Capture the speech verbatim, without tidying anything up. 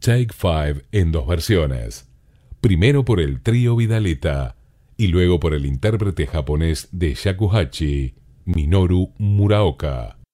Take Five en dos versiones. Primero por el trío Vidaleta y luego por el intérprete japonés de shakuhachi, Minoru Muraoka.